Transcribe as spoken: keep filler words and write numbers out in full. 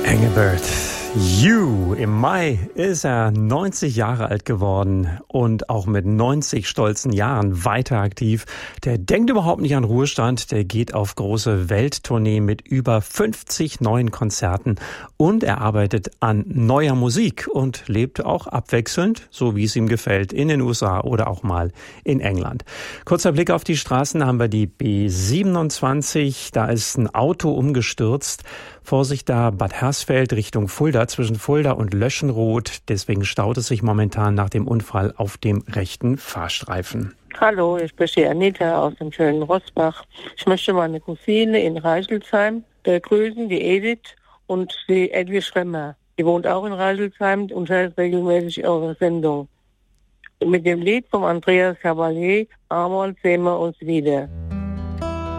Engelbert, You. Im Mai ist er neunzig Jahre alt geworden und auch mit neunzig stolzen Jahren weiter aktiv. Der denkt überhaupt nicht an Ruhestand, der geht auf große Welttournee mit über fünfzig neuen Konzerten und er arbeitet an neuer Musik und lebt auch abwechselnd, so wie es ihm gefällt, in den U S A oder auch mal in England. Kurzer Blick auf die Straßen, haben wir die B siebenundzwanzig, da ist ein Auto umgestürzt. Vorsicht da, Bad Hersfeld Richtung Fulda, zwischen Fulda und Löschenroth. Deswegen staut es sich momentan nach dem Unfall auf dem rechten Fahrstreifen. Hallo, ich bin die Anita aus dem schönen Rossbach. Ich möchte meine Cousine in Reichelsheim begrüßen, die Edith und die Edwige Schremmer. Die wohnt auch in Reichelsheim und hört regelmäßig eure Sendung. Mit dem Lied vom Andreas Cavalier, Einmal sehen wir uns wieder.